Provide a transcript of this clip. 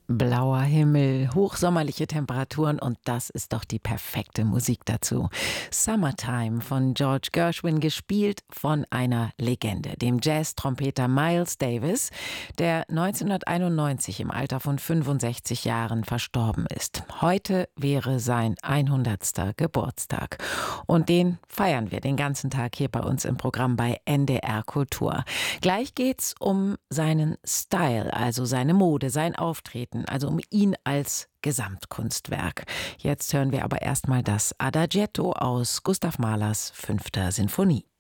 Blauer Himmel, hochsommerliche Temperaturen und das ist doch die perfekte Musik dazu. Summertime von George Gershwin, gespielt von einer Legende, dem Jazz-Trompeter Miles Davis, der 1991 im Alter von 65 Jahren verstorben ist. Heute wäre sein 100. Geburtstag. Und den feiern wir den ganzen Tag hier bei uns im Programm bei NDR Kultur. Gleich geht's um seinen Style, also seine Mode, sein Auftreten, also um ihn als Gesamtkunstwerk. Jetzt hören wir aber erstmal das Adagietto aus Gustav Mahlers 5. Sinfonie.